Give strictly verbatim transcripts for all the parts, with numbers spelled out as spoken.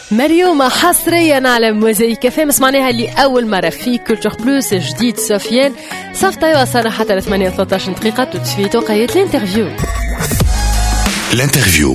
مريومة حصريا على موزايك فام سمعناها اللي أول مرة في كولتور بلوس جديد سفيان صافطة وصلنا حتى ل ثمانية وثلاثة عشر دقيقة تسفيت وقيت الانترفيو الانترفيو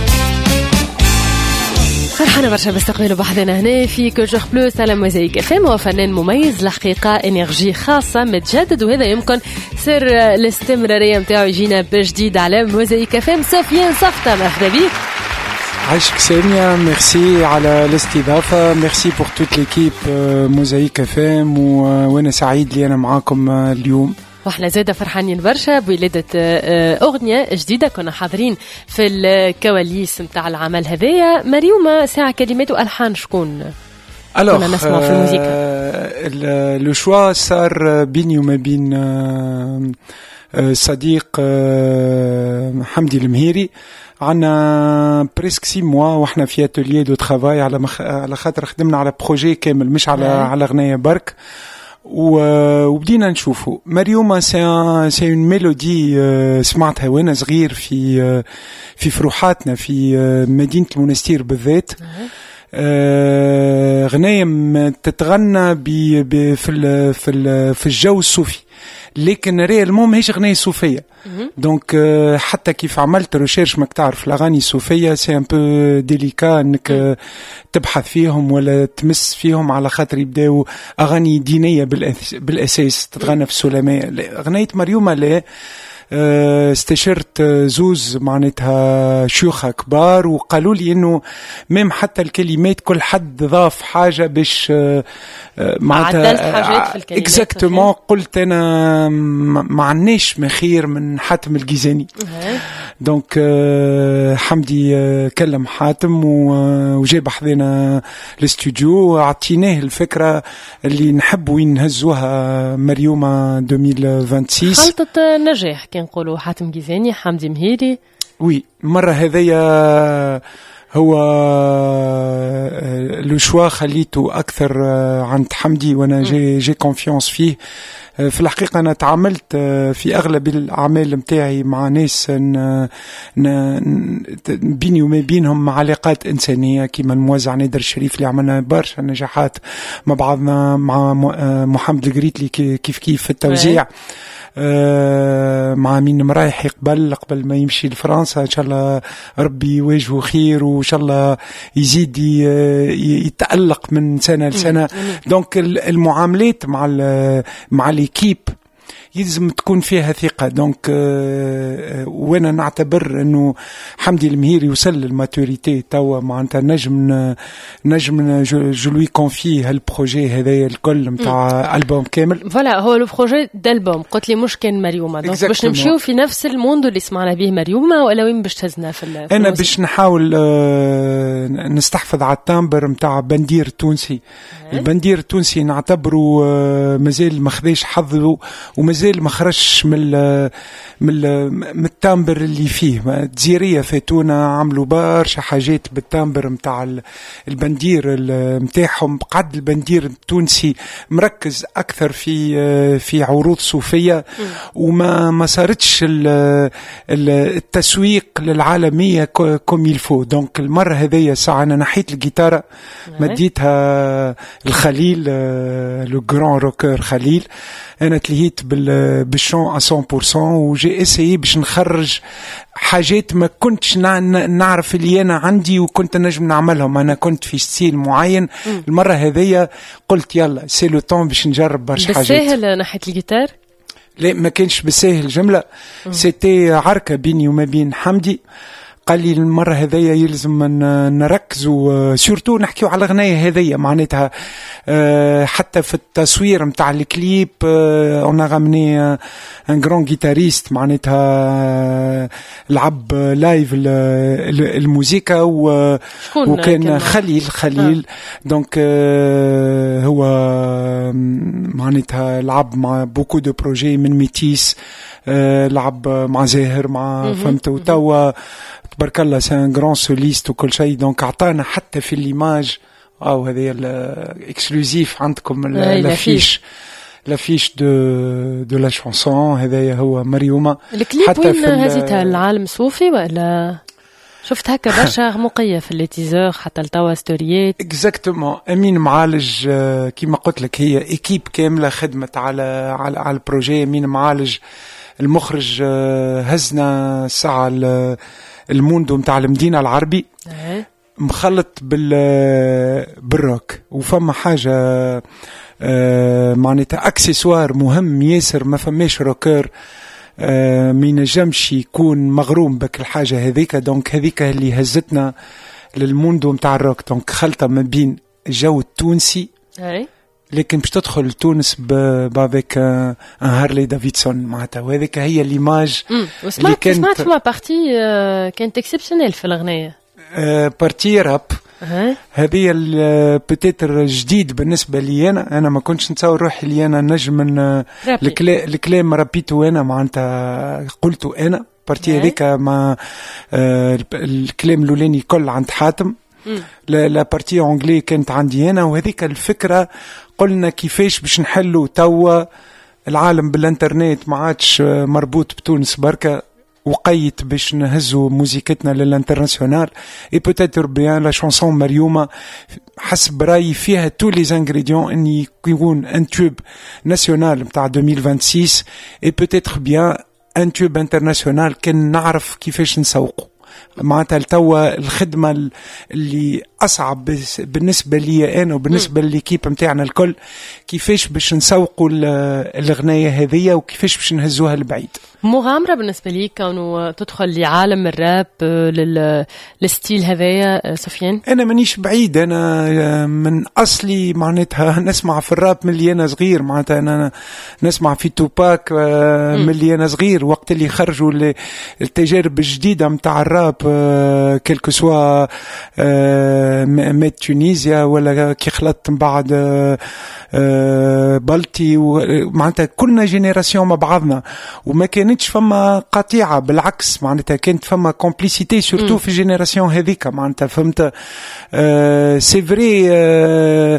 فرحانة برشا باستقبال بحضنا هنا في كولتور بلوس على موزايك فام. هو فنان مميز الحقيقة انرجي خاصة متجدد وهذا يمكن سر الاستمرارية متاعو يجينا بجديد على موزايك فام. سفيان صافطة مرحبا بك. عايشك سامية، ميرسي على الاستضافة، ميرسي بور توت ليكيب موزايك اف ام، وانا سعيد لي انا معاكم اليوم. واحنا زاده فرحانين برشا بولادة اغنية جديدة كنا حاضرين في الكواليس متاع العمل هذايا. مريومة ساعة كلمات والحان شكون كنا نسمع في الموسيقى؟ لو شوا صار بيني وما بين صديق حمدي المهيري. عنا بريسك سي موا واحنا في اتوليي دو ترافاي على مخ... على خاطر خدمنا على بروجي كامل مش على آه. على غنايه برك و... وبدينا نشوفوا مريومة سي سي اون ميلودي سمعتها وانا صغير في في فروحاتنا في مدينه المنستير بالذات. آه غنايم تتغنى ب... ب... في ال... في ال... في الجو الصوفي، لكن ريالمون ماهيش غناية صوفية. دونك حتى كيف عملت ريشيرش ماك تعرف الأغاني الصوفية سي ان بو ديليكا انك تبحث فيهم ولا تمس فيهم، على خاطر يبداو أغاني دينية بالأساس تتغنى في السلماء. غناية مريومة لا، استشرت زوز معناتها شيوخة كبار وقالوا لي انه ميم حتى الكلمات كل حد ضاف حاجة باش معناتها عدلت حاجات في الكلمات. اكزاكتومون قلت انا ما عناش مخير من حاتم الجيزاني. دونك حمدي كلم حاتم وجاب حذينا الاستوديو، عطيناه الفكرة اللي نحب وين نهزوها مريومة ألفين وستة وعشرين. خلطة نجاح كان نقولوا حاتم جيزاني حمدي مهيري. وي المرة هذيا هو لو شوا خليته أكثر عند حمدي وأنا جي جي كونفيونس فيه. في الحقيقة أنا تعاملت في أغلب الأعمال متاعي مع ناس ن... ن... بيني وما بينهم علاقات إنسانية، كما الموزع نادر الشريف اللي عملنا برشا نجاحات مع بعضنا، مع محمد القريتلي كيف كيف في التوزيع، آه مع مين مرايح قبل قبل ما يمشي لفرنسا. ان شاء الله ربي يواجهه خير وان شاء الله يزيد يتألق من سنة لسنة. دونك المعاملات مع مع الكيب يلزم تكون فيها ثقة. دونك أه وانا نعتبر انه حمدي المهيري وصل للماتوريتي توا، معناتها نجم نجم جلوي كونفي هالبروجي هذايا الكل متاع ألبوم كامل. فوالا هو لو بروجي دالبوم قلت لي مش كان مريومة. دونك باش نمشيو في نفس الموندو اللي سمعنا به مريومة ولا وين باش تهزنا في, في انا باش نحاول أه نستحفظ على التامبر متاع بندير تونسي. أه. البندير التونسي نعتبره أه مازال ما خذاش حظه ومازال ما خرجش من من من التامبر اللي فيه. الجزيريه فاتونا عملوا برشا حاجات بالتامبر نتاع البندير نتاعهم. قعد البندير التونسي مركز اكثر في في عروض صوفيه وما ما صارتش التسويق للعالميه كوم يلفو. دونك المره هذيا ساعه انا نحيت الجيتاره مديتها الخليل لو غران روكر خليل، انا تلهيت بالشون مية بالمية وجي اسيي باش نخرج حاجات ما كنتش نعرف اللي انا عندي وكنت نجم نعملهم. انا كنت في ستيل معين. م. المره هذيا قلت يلا سي لو طون باش نجرب برشا حاجات. بالساهل ناحيه الجيتار؟ لا ما كانش بالساهل جمله. سيتي عركه بيني وما بين حمدي. قال لي المرة هذيا يلزم نركزوا سورتو نحكيو على الغناية هذيا، معناتها حتى في التصوير متاع الكليب انا غامني ان غران جيتاريست معناتها لعب لايف الموسيقى وكان خليل خليل. دونك هو معناتها لعب مع بوكو دو بروجي من ميتيس، لعب مع زاهر مع فهمتوا توا تبارك الله سي ان غران سوليست وكل شيء. دونك عطانا حتى في ليماج او هذه الاكسكلوزيف عندكم لافيش لافيش دو دو لا شانسون. هذايا هو مريومة. الكليب وين هزيتها العالم صوفي ولا شفت هكا برشا غموقية في الليتيزور حتى لتوا ستوريات. اكزاكتومون. امين معالج كيما قلت لك هي ايكيب كامله خدمت على على على البروجي. امين معالج المخرج هزنا ساعه الموندو نتاع المدينه العربي مخلط بال بالروك، وفما حاجه معناتها اكسسوار مهم ياسر، ما فماش روكر آه ما ينجمش يكون مغروم بك الحاجة هذيك. دونك هذيك اللي هزتنا للموندو متاع الروك. دونك خلطة ما بين الجو التونسي أي. لكن باش تدخل تونس بافيك ان هارلي دافيدسون معناتها، وهذيك هي ليماج اللي كانت. سمعت فما بارتي كانت اكسبسيونيل في الغنية، آه بارتي راب. هذه بتاتر جديد بالنسبه لي انا. انا ما كنتش نتصور روحي اللي انا نجم من الكلام ربيته انا معناتها قلته انا بارتي هذيك مع آه الكلام الاولاني كل عند حاتم. لا لا بارتي انجلي كانت عندي انا، وهذيك الفكره قلنا كيفاش باش نحلوا توا العالم بالانترنت ما عادش مربوط بتونس بركه، وقيت باش نهزوا موسيقتنا للانترناسيونال. اي بوتيتر بيان لا شانسون مريومه حسب رايي فيها تو لي انغريديون ان يكون ان توب ناسيونال نتاع ألفين وستة وعشرين، اي بوتيتر بيان ان توب انترناسيونال كان نعرف كيفاش نسوقه. معناتها توا الخدمه اللي اصعب بالنسبه لي انا وبالنسبه للكيب نتاعنا الكل كيفاش باش نسوقوا الاغنيه هذه وكيفاش باش نهزوها لبعيد. مغامره بالنسبه لي كونه تدخل لعالم الراب للستيل هذايا. سفيان انا مانيش بعيد، انا من اصلي معناتها نسمع في الراب من اللي انا صغير. معناتها انا نسمع في توباك من اللي انا صغير، وقت اللي خرجوا التجارب الجديده نتاع الراب كيلكو سوا مات تونيزيا ولا كي خلطت من بعد بلتي، معناتها كلنا جينيراسيون مع بعضنا وما كانتش فما قطيعه، بالعكس معناتها كانت فما كومبليسيتي سورتو في الجينيراسيون هذيك. معناتها فهمت آه سي فري آه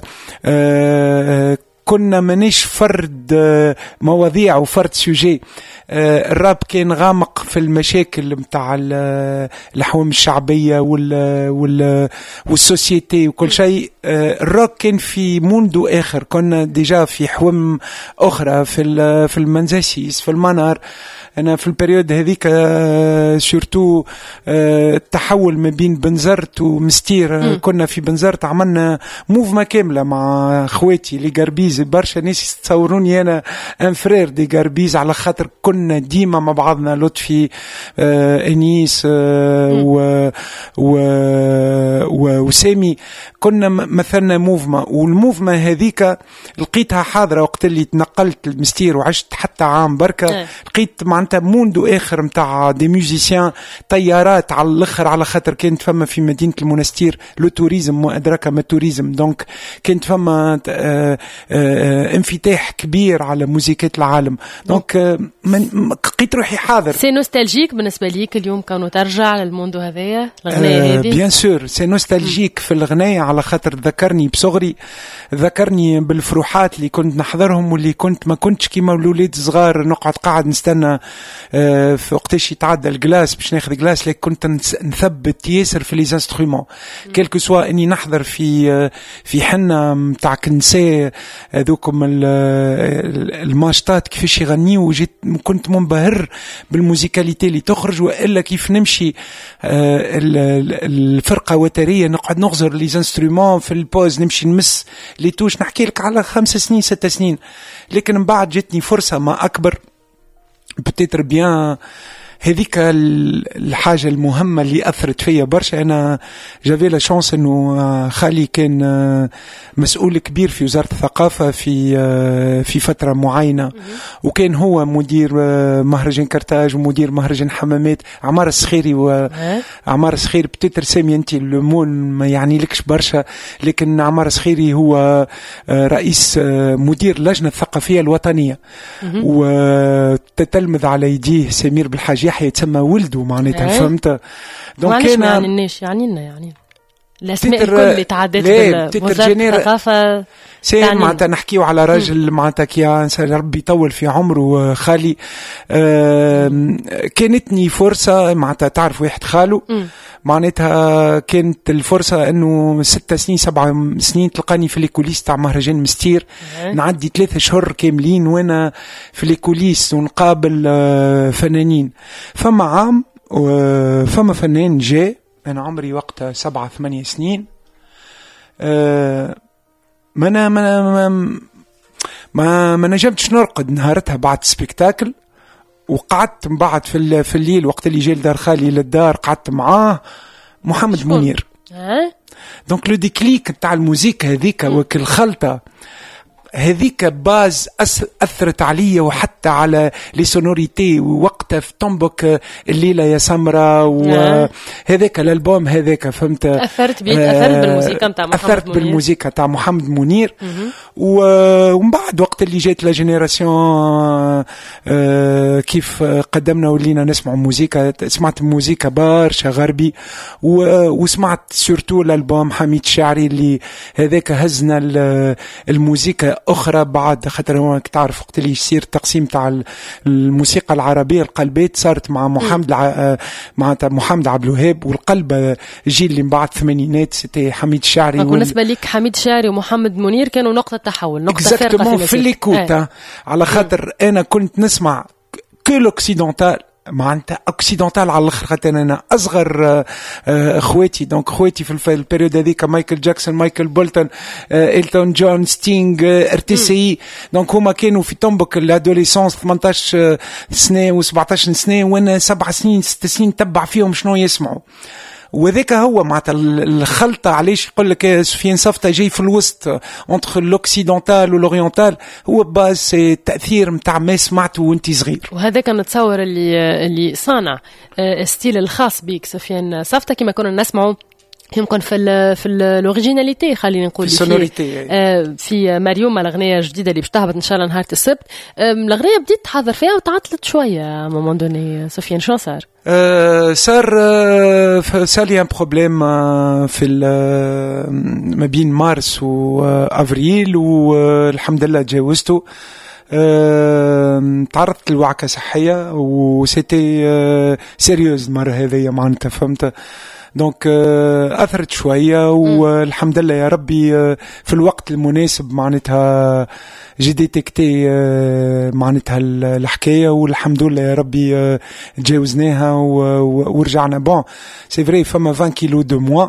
آه كنا مانيش فرد مواضيع وفرد سوجي. الراب كان غامق في المشاكل متاع الأحوام الشعبية وال والسوسيتي وكل شيء. الروك كان في موندو آخر، كنا ديجا في حوم أخرى في في المنزاسيس في المنار. أنا في البريود هذيك سورتو التحول ما بين بنزرت ومستير، كنا في بنزرت عملنا موفما كاملة مع خواتي لي غاربيز. برشا ناس يتصوروني أنا ان فرير دي غاربيز على خاطر كنا ديما مع بعضنا. لطفي آه انيس آه و و وسامي كنا مثلنا موفما، والموفما هذيك لقيتها حاضرة وقت اللي تنقلت المستير وعشت حتى عام بركة. لقيت معناتها موندو آخر متاع دي ميوزيسيان طيارات على الآخر، على خاطر كانت فما في مدينة المنستير لو توريزم وأدراك ما توريزم. دونك كانت فما آه آه انفتاح كبير على موسيقات العالم. دونك آه لقيت روحي حاضر. سي نوستالجيك بالنسبة ليك اليوم كانوا ترجع للموندو هذايا الغناية هذه؟ بيان سور سي نوستالجيك في الغناية، على خاطر ذكرني بصغري، ذكرني بالفروحات اللي كنت نحضرهم واللي كنت ما كنتش كيما الولاد صغار نقعد قاعد نستنى آه في وقتاش يتعدى الجلاس باش ناخذ جلاس. لكن كنت نثبت ياسر في لي انسترومون كيلكو سوا اني نحضر في آه في حنة متاع كنساء هذوكم الماشطات كيفاش يغنيوا، وجيت كنت منبهر بالموسيقاليتي اللي تخرج. والا كيف نمشي آه الفرقه وتريه نقعد نغزر لي انسترومون في البوز، نمشي نمس لي توش. نحكي لك على خمس سنين ست سنين. لكن من بعد جتني فرصه ما اكبر بتتر بيان هذيك الحاجة المهمة اللي أثرت فيا برشا. أنا جافي لا شانس إنه خالي كان مسؤول كبير في وزارة الثقافة في في فترة معينة، وكان هو مدير مهرجان كرتاج ومدير مهرجان حمامات. عمار السخيري وعمار السخيري بتتر سامي أنت اللمون ما يعني لكش برشا، لكن عمار السخيري هو رئيس مدير اللجنة الثقافية الوطنية، وتتلمذ على يديه سمير بالحاج يحيى يتسمى ولده معناتها. فهمت؟ دونك كان يعني الناس يعني لنا يعني الاسماء الكل اللي تعدت بوزارة الثقافه سي معناتها نحكيو على راجل معناتها كي ربي يطول في عمره خالي. كانتني فرصه معناتها تعرف واحد خاله معناتها كانت الفرصة انه ستة سنين سبعة سنين تلقاني في ليكوليس تاع مهرجان مستير. نعدي ثلاثة شهور كاملين وانا في ليكوليس ونقابل فنانين. فما عام فما فنان جاء انا عمري وقتها سبعة ثمانية سنين. ما انا ما ما ما نجمتش نرقد نهارتها بعد سبيكتاكل، وقعدت من بعد في في الليل وقت اللي جاي لدار خالي للدار قعدت معاه محمد شكون؟ منير. اه دونك لو ديكليك تاع الموسيقى هذيك وكل خلطه هذيك باز أثرت عليا وحتى على لي سونوريتي. ووقتها في طنبك الليلة يا سمرة وهذاك الألبوم هذاك فهمت أثرت بيك أثرت بالموسيقى تاع محمد أثرت منير. بالموسيقى تاع محمد منير. ومن بعد وقت اللي جات لا جينيراسيون كيف قدمنا ولينا نسمع موسيقى، سمعت موسيقى برشا غربي وسمعت سورتو الألبوم حميد الشاعري اللي هذاك هزنا الموسيقى أخرى بعد خاطر هو تعرف وقت اللي يصير تقسيم تاع الموسيقى العربية القلبات صارت مع محمد الع... مع محمد عبد الوهاب، والقلب الجيل اللي من بعد الثمانينات سيتي حميد الشاعري. بالنسبة وال... لك حميد الشاعري ومحمد منير كانوا نقطة تحول، نقطة فارقة في, في الليكوت على خاطر أنا كنت نسمع كل أوكسيدونتال معناتها اوكسيدونتال على الاخر خاطر انا اصغر اخواتي دونك اخواتي في البيريود هذيك مايكل جاكسون مايكل بولتون إلتون جون ستينغ ار تي سي. دونك هما كانوا في طنبك الادوليسونس ثمانية عشر سنه و17 سنه وانا سبع سنين ست سنين تبع فيهم شنو يسمعوا. وذاك هو معناتها الخلطة علاش يقول لك سفيان صفطة جاي في الوسط entre l'occidental والأورينتال هو باز التأثير متاع ما سمعته وانت صغير. وهذا كان نتصور اللي اللي صانع ستيل الخاص بيك سفيان صفطة كما كنا نسمعوا يمكن في ال في الاوريجيناليتي خلينا نقول في آه في مريوم الاغنيه الجديده اللي باش تهبط ان شاء الله نهار السبت. الاغنيه بديت تحضر فيها وتعطلت شويه مومون دوني. سفيان شنو صار؟ آه صار آه صار لي ان بروبليم آه في ما بين مارس وافريل والحمد لله تجاوزته. أه تعرضت لوعكة صحية وسيتي أه سيريوز المرة هذه معناتها فهمت. دونك أثرت شوية والحمد لله يا ربي في الوقت المناسب معناتها جي ديتكتي معناتها الحكاية والحمد لله يا ربي تجاوزناها ورجعنا. بون سي فري فما عشرين كيلو دو موا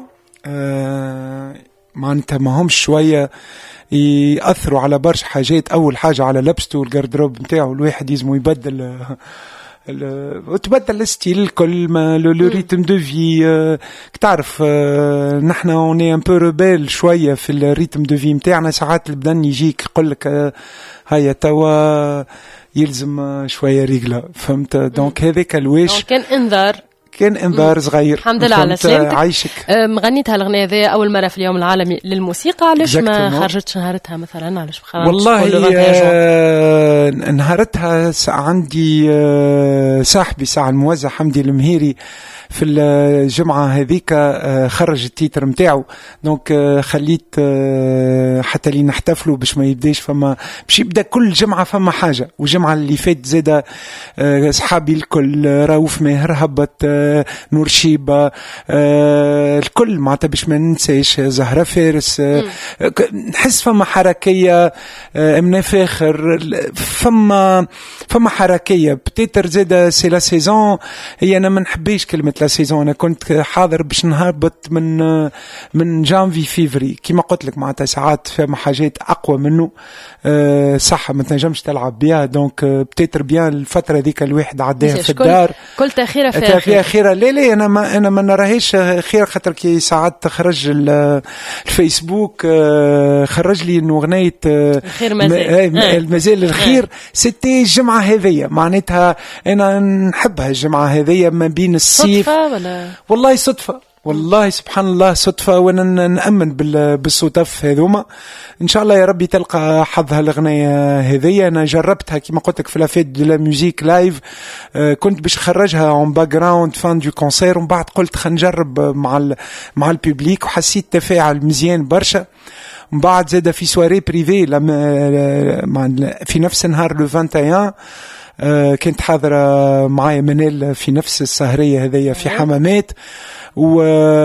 معناتها ما همش شوية يأثروا على برشا حاجات. أول حاجة على لبسته والجاردروب نتاعو الواحد يزمو يبدل وتبدل الستيل الكل ما لو ريتم دو في تعرف نحنا اوني ان بو روبيل شويه في الريتم دو في نتاعنا. ساعات البدن يجيك يقول لك هيا توا يلزم شويه ريغلا فهمت. دونك هذاك الواش كان انذار كان انذار صغير. الحمد لله على سلامتك. عايشك. مغنيتها الاغنيه هذه اول مره في اليوم العالمي للموسيقى، علاش ما خرجتش نهارتها مثلا؟ علاش والله آه نهارتها عندي آه صاحبي ساعه الموزع حمدي المهيري في الجمعة هذيك خرج التيتر متاعه. دونك خليت حتى لي نحتفلوا باش ما يبداش فما باش يبدا كل جمعة فما حاجة. والجمعة اللي فات زاده صحابي الكل رؤوف ماهر هبط نور شيبة الكل معناتها باش ما ننساش زهرة فارس. نحس فما حركية امنا فاخر فما فما حركية بتيتر زاده سي لا سيزون. هي انا ما نحبيش كلمة لا سيزون. انا كنت حاضر باش نهبط من من جانفي فيفري كيما قلت لك معناتها ساعات فما حاجات اقوى منه أه صح ما تنجمش تلعب بها. دونك بتيتر بيان الفتره ذيك الواحد عداها في الدار كل تاخيره فيها فيها خيره. لا لا انا ما انا ما نراهيش خير خاطر كي ساعات تخرج الفيسبوك خرج لي انه اغنيه الخير مازال المازال الخير سيتي الجمعه هذيا معناتها انا نحبها الجمعه هذيا ما بين الصيف ولا؟ والله صدفة والله سبحان الله صدفة، وانا نأمن بالصدف هذوما. ان شاء الله يا ربي تلقى حظها الأغنية هذية. انا جربتها كما قلت لك في لافيت دو لا ميوزيك لايف، كنت باش نخرجها اون باك جراوند فان دو كونسير، ومن بعد قلت خلينا نجرب مع ال مع الببليك، وحسيت تفاعل مزيان برشا. من بعد زاد في سواري بريفي لما في نفس النهار لو واحد وعشرين أه كنت حاضرة معايا منال في نفس السهرية هذية في حمامات، و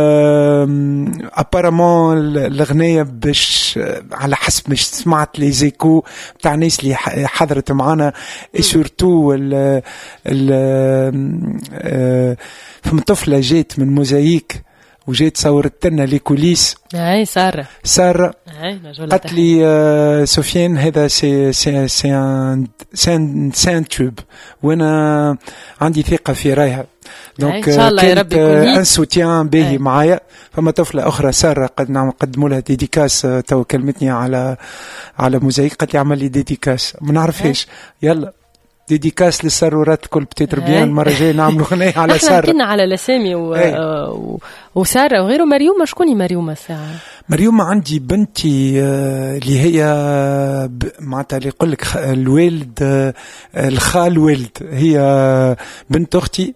ابارامون الاغنيه باش على حسب مش سمعت لي زيكو بتاع الناس اللي حضرت معنا، سورتو ال ال فم طفله جات من موزايك وجيت صورت لنا لي كوليس. اي ساره ساره قالت لي آه سفيان هذا سي سي سي ان سان سان توب، وانا عندي ثقه في رايها. دونك كانت ان سوتيان باهي معايا. فما طفله اخرى ساره قد نقدموا لها ديديكاس، تو كلمتني على على موزايك قالت لي عمل لي ديديكاس، ما نعرفهاش. يلا ديديكاس للسرورات الكل بتيتر بيان. المره الجايه نعملوا غنية على ساره. احنا حكينا على الاسامي و... و... وساره وغيره. مريومه شكوني مريومه الساعه؟ مريومه عندي بنتي اللي هي معناتها اللي يقول لك الوالد الخال والد، هي بنت اختي.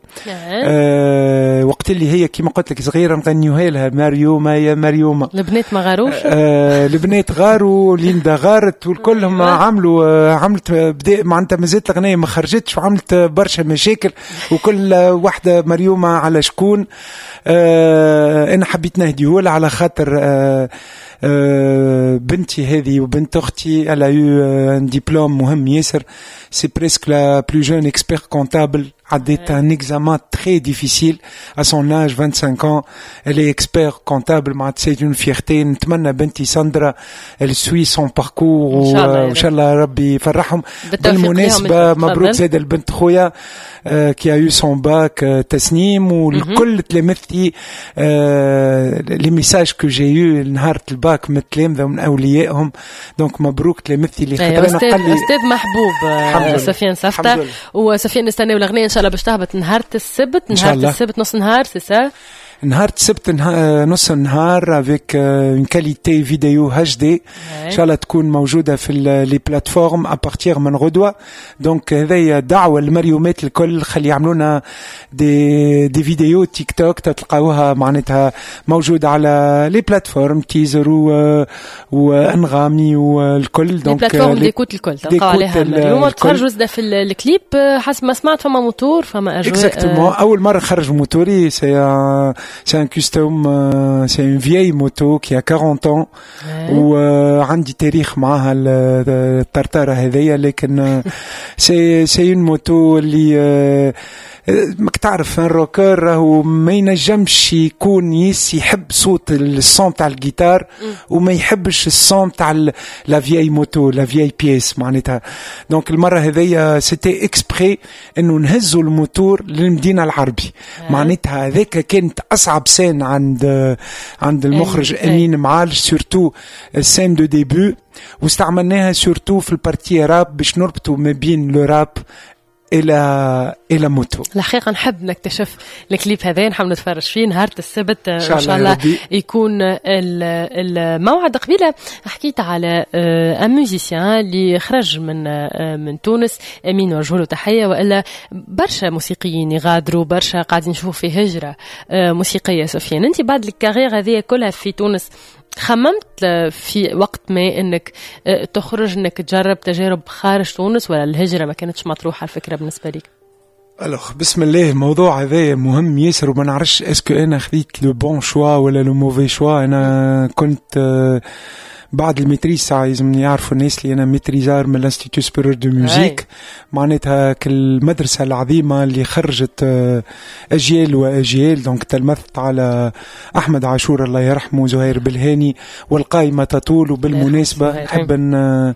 أه وقت اللي هي كيما قلت لك صغيره نغنيوها لها مريومه يا مريومه. البنات ما غاروش؟ أه البنات غاروا، ليندا غارت، والكلهم عملوا عملت بدا معناتها مازالت الاغنيه ما خرجتش، وعملت برشا مشاكل، وكل واحده مريومه على شكون. أه انا حبيت نهديهولها على خاطر أه أه بنتي هذه وبنت اختي elle a eu un diplôme مهم ياسر. c'est presque la plus jeune expert comptable. عدت un examen très difficile à son âge vingt-cinq ans. elle est expert comptable. مع c'est une fierté. نتمنى بنتي ساندرا elle suit son parcours وان شاء الله ربي يفرحهم. بالمناسبة مبروك زاد البنت خويا qui a eu son bac تسنيم، والكل تلامذتي les messages que j'ai eu نهار الباك من التلامذة ومن أوليائهم. دونك مبروك تلامذتي اللي خطرنا. قال لي أستاذ محبوب سفيان سفتة. وسفيان نستناو الأغنية إن شاء الله باش تهبط نهار السبت. نهار السبت نص نهار سي سا نهار السبت نص النهار avec une qualité vidéo H D. ان شاء الله تكون موجوده في لي بلاتفورم ابارتير من غدوه. دونك هذه دعوه للمريومات الكل، خلي يعملونا دي دي فيديو تيك توك تلقاوها معناتها موجوده على لي بلاتفورم تيزر وانغامي والكل. دونك لي بلاتفورم ديكوت الكل تلقاو عليها اليوم. تخرجوا زاد في الكليب حسب ما سمعت فما موتور فما اجواء. اكزاكتومون اول مره خرج موتوري. سي c'est un custom, euh, c'est une vieille moto qui a quarante ans. وعندي تاريخ معها الطرطارة هذية، لكن c'est c'est une moto اللي ماك تعرف الروكر راهو ما ينجمش يكون يس يحب صوت الصوم تاع الجيتار وما يحبش الصوم تاع لا فياي موتو لا فياي بيس معناتها. دونك المره هذيا سيتي اكسبري انه نهزوا الموتور للمدينه العربي. معناتها هذاك كانت اصعب سين عند عند المخرج امين معالج، سورتو السين دو ديبو، واستعملناها سورتو في البارتي راب باش نربطوا ما بين لو راب الى الى موتو. الحقيقه نحب نكتشف الكليب هذا، نحب نتفرج فيه نهار السبت ان شاء الله, الله يكون الموعد. قبيله حكيت على ان ميوزيسيان اللي خرج من من تونس، امين نوجه له تحيه، والا برشا موسيقيين يغادروا، برشا قاعدين نشوفوا في هجره موسيقيه. سفيان انت بعد الكارير هذه كلها في تونس خممت في وقت ما انك تخرج انك تجرب تجارب خارج تونس، ولا الهجرة ما كانتش مطروحة الفكرة بالنسبة لك؟ الوغ بسم الله، الموضوع هذا مهم ياسر وما نعرفش اسكو انا خذيت لو بون شوا ولا لو موفي شوا. انا كنت بعد الميتريز ساعة يلزمني يعرفوا الناس اللي أنا ميتريزار من الانستيتو سوبيريور دو ميوزيك، معناتها كالمدرسة العظيمة اللي خرجت أجيال وأجيال. دونك تلمذت على أحمد عاشور الله يرحمه، زهير بالهاني، والقائمة تطول. وبالمناسبة نحب أن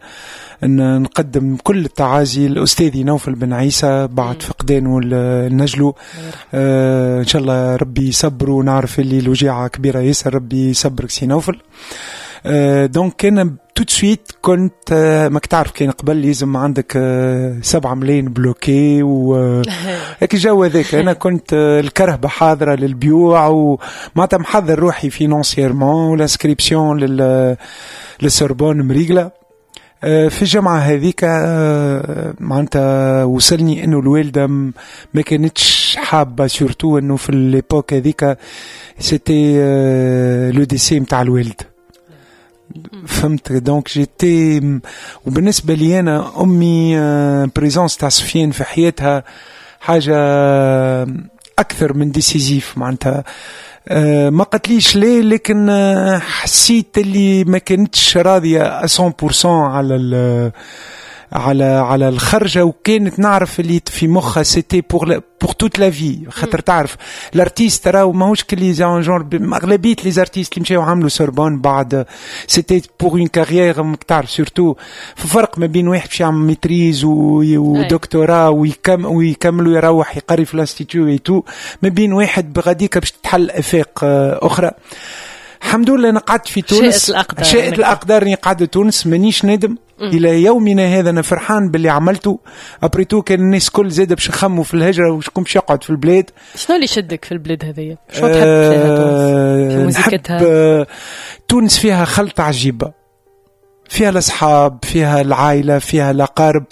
أن نقدم كل التعازي لأستاذي نوفل بن عيسى بعد فقدانه النجلو. آه إن شاء الله ربي يصبره، ونعرف اللي الوجيعة كبيرة ياسر، ربي يصبرك سي نوفل. Euh, donc كان توت سويت كنت ماك تعرف كان قبل لازم عندك سبعة ملايين بلوكي وهيك الجو هذاك. انا كنت الكرهبه حاضره للبيوع ومعناتها محضر روحي فينانسيرمون والانسكريبسيون لل للسوربون مريقله. في الجامعة هذيك معناتها وصلني انه الوالدة ما كانتش حابة سورتو انه في الإيبوك هذيك سيتي لو ديسي متاع الوالد. فهمت دونك جيتي. وبالنسبة لي انا امي بريزونس تاع سفيان في حياتها حاجة اكثر من ديسيزيف. معناتها أه ما قتليش ليه لكن حسيت اللي ما كنتش راضية مية بالمية على على على الخرجة. وكانت نعرف اللي في مخها سيتي بور بور توت لا في. خاطر تعرف الارتيست راهو ماهوش كلي جونر اغلبيه لي زارتيست اللي مشاو عملوا سوربون بعد سيتي بور اون كارير. تعرف سورتو في فرق ما بين واحد باش يعمل ميتريز ودكتوراه ويكم ويكملوا يروح يقري في الانستيتيو اي تو ما بين واحد بغاديك باش تحل افاق اخرى. الحمد لله انا قعدت في تونس. شاءت الأقدار, شاءت الأقدار اني قعدت تونس مانيش نادم. الى يومنا هذا انا فرحان باللي عملته. ابريتو كان الناس كل زاده باش يخموا في الهجره وشكون باش يقعد في البلاد. شنو اللي يشدك في البلاد هذيا؟ شنو تحب فيها تونس؟ في موسيقتها؟ أه تونس فيها خلطه عجيبه، فيها الاصحاب، فيها العائله، فيها الاقارب،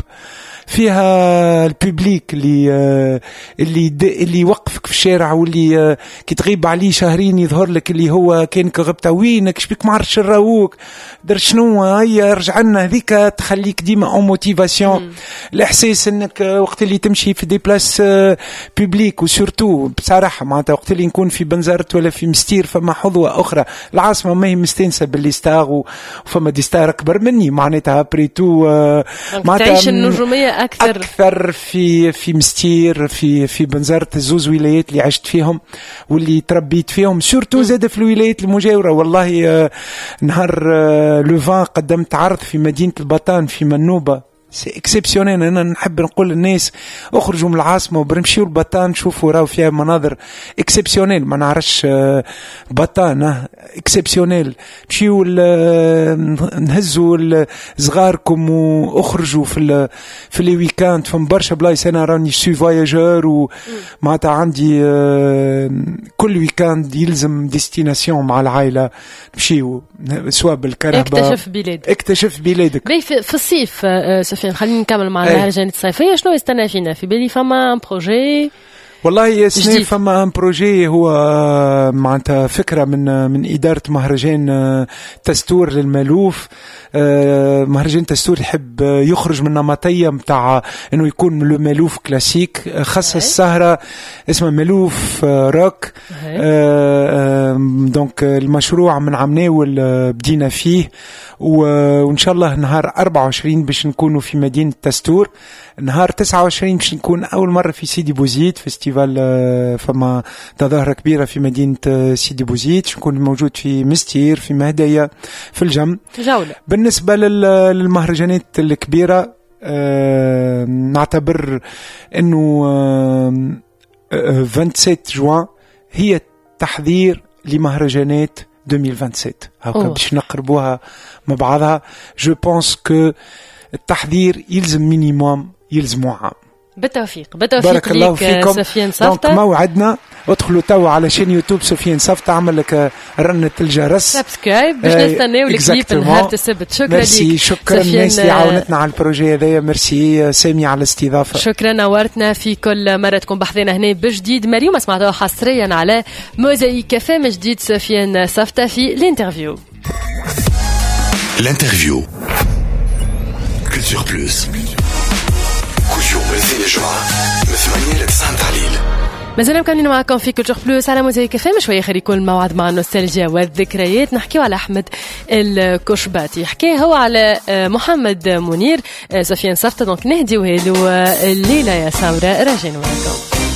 فيها الببليك اللي اللي اللي يوقفك في الشارع واللي كي تغيب عليه شهرين يظهر لك اللي هو كانك غبت وينك شبيك ما عرفش نراوك در شنو هيا رجع لنا. هذيك تخليك ديما اون موتيفاسيون. الاحساس انك وقت اللي تمشي في دي بلاس ببليك وسورتو بصراحه معناتها وقت اللي نكون في بنزرت ولا في مستير فما حظوه اخرى. العاصمه ما هي مستانسه باللي ستار وفما دي ستار اكبر مني معناتها بريتو معناتها تعيش النجوميه أكثر أكثر في في مستير في في بنزرت الزوز ولايات اللي عشت فيهم واللي تربيت فيهم سورتو زاد في الولايات المجاورة. والله نهار لوفان قدمت عرض في مدينة البطان في منوبة سي اكسبسيونيل. انا نحب نقول للناس اخرجوا من العاصمه وبرمشيوا البطان شوفوا راهو فيها مناظر اكسبسيونيل. ما نعرفش بطان اكسبسيونيل. مشيوا نهزوا صغاركم واخرجوا في في لي ويكاند. فم برشا بلايص انا راني سي فواياجور ومعناتها عندي كل ويكاند يلزم ديستيناسيون مع العائله نمشيو سواء بالكرهبه. اكتشف بلادك اكتشف بلادك في الصيف. سفيان خلينا نكمل مع المهرجانات الصيفية. شنو يستنى فينا في بالي؟ فما ان بروجي والله سنين فما ان بروجي هو معناتها فكرة من من إدارة مهرجان تستور للمالوف. مهرجان تستور يحب يخرج من نمطية متاع انه يكون لو مالوف كلاسيك. خصص السهرة اسمها مالوف روك. دونك المشروع من عمناول بدينا فيه وان شاء الله نهار أربعة وعشرين باش نكونوا في مدينة تستور. نهار تسعة وعشرين باش نكون اول مرة في سيدي بوزيد فيستيفال. فما تظاهرة كبيرة في مدينة سيدي بوزيد. نكون موجود في مستير في مهدية في الجم جولة. بالنسبة للمهرجانات الكبيرة أه نعتبر انه أه سبعة وعشرين جوان هي تحضير لمهرجانات ألفين وسبعة وعشرين. هاكا باش نقربوها مع بعضها. جو بونس كو التحضير يلزم مينيموم يلزموا عام. بالتوفيق بالتوفيق. بارك الله فيكم. سفيان صفطة. دونك موعدنا ادخلوا توا على شين يوتيوب سفيان صفطة اعمل لك رنة الجرس سبسكرايب باش نستناو الكليب نهار السبت. شكرا لك. شكرا الناس اللي عاونتنا على البروجي هذايا. ميرسي سامي على الاستضافة. شكرا نورتنا في كل مرة تكون بحثنا هنا بجديد. مريم سمعتوها حصريا على موزايك كافيه من جديد سفيان صفطة في الانترفيو. الانترفيو كولتور بلوس كل يوم الاثنين الجمعة من ثمانية لتسعة تعليل. مازال مكملين معكم في كولتور بلوس على موزايك كافيه. شويه خير يكون الموعد مع النوستالجيا والذكريات. نحكيو على احمد الكشباتي. حكى هو على محمد منير. سفيان صفطة دونك نهديوها له الليله يا سمراء. راجعين معكم.